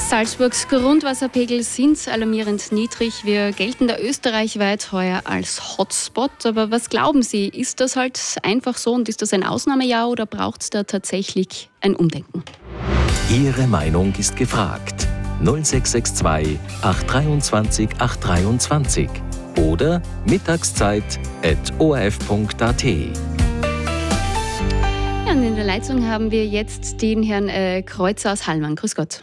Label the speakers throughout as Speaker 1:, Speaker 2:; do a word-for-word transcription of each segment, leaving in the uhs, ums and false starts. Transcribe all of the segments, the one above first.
Speaker 1: Salzburgs Grundwasserpegel sind alarmierend niedrig. Wir gelten da österreichweit heuer als Hotspot. Aber was glauben Sie, ist das halt einfach so und ist das ein Ausnahmejahr oder braucht es da tatsächlich ein Umdenken?
Speaker 2: Ihre Meinung ist gefragt. null sechs sechs zwei acht zwei acht drei oder mittagszeit at o r f punkt a t.
Speaker 1: Ja, und in der Leitung haben wir jetzt den Herrn äh, Kreuzer aus Hallmann. Grüß Gott.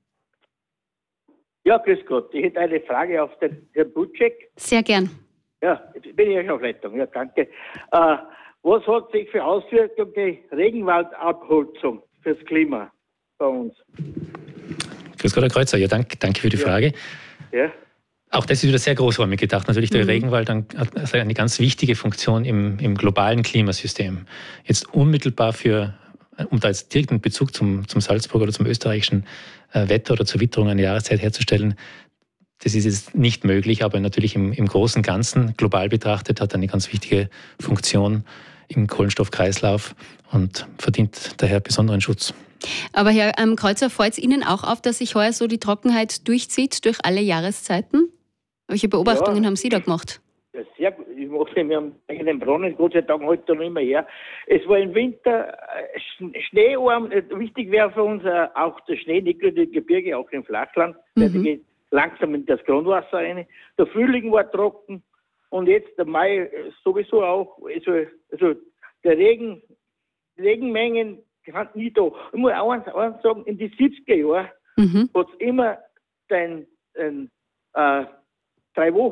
Speaker 3: Ja, grüß Gott. Ich hätte eine Frage auf den Herrn Butschek.
Speaker 1: Sehr gern.
Speaker 3: Ja, jetzt bin ich ja schon auf Leitung. Ja, danke. Äh, was hat sich für Auswirkungen die Regenwaldabholzung fürs Klima bei uns?
Speaker 4: Grüß Gott, Herr Kreuzer. Ja, danke, danke für die
Speaker 3: Ja.
Speaker 4: Frage.
Speaker 3: Ja.
Speaker 4: Auch das ist wieder sehr großräumig gedacht. Natürlich, der
Speaker 1: Mhm.
Speaker 4: Regenwald hat eine ganz wichtige Funktion im, im globalen Klimasystem. Jetzt unmittelbar für, um da jetzt direkt einen Bezug zum, zum Salzburger oder zum österreichischen äh, Wetter oder zur Witterung einer Jahreszeit herzustellen, das ist jetzt nicht möglich, aber natürlich im, im großen und Ganzen, global betrachtet, hat er eine ganz wichtige Funktion im Kohlenstoffkreislauf und verdient daher besonderen Schutz.
Speaker 1: Aber Herr ähm, Kreuzer, fällt es Ihnen auch auf, dass sich heuer so die Trockenheit durchzieht durch alle Jahreszeiten? Welche Beobachtungen
Speaker 3: Ja.
Speaker 1: haben Sie da gemacht?
Speaker 3: Ja, sehr gut. Ich mache, wir haben eigenen Brunnen, Gott sei Dank, heute noch immer her. Es war im Winter äh, Sch- schneearm. Äh, Wichtig wäre für uns äh, auch der Schnee, nicht nur die Gebirge, auch im Flachland. Der
Speaker 1: Mhm.
Speaker 3: geht langsam in das Grundwasser rein. Der Frühling war trocken und jetzt der Mai äh, sowieso auch. Also, also der Regen, die Regenmengen sind nie da. Ich muss auch eins, eins sagen, in die siebziger Jahren
Speaker 1: Mhm.
Speaker 3: hat es immer den, den äh, drei Wochen